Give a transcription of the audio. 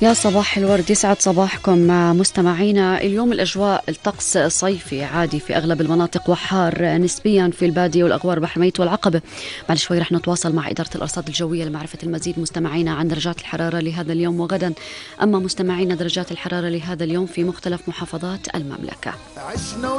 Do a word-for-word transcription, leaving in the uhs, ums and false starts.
يا صباح الورد، يسعد صباحكم مستمعينا. اليوم الأجواء الطقس صيفي عادي في أغلب المناطق وحار نسبيا في البادية والأغوار بحر الميت والعقبة. بعد شوي رح نتواصل مع إدارة الأرصاد الجوية لمعرفة المزيد مستمعينا عن درجات الحرارة لهذا اليوم وغدا. أما مستمعينا درجات الحرارة لهذا اليوم في مختلف محافظات المملكة.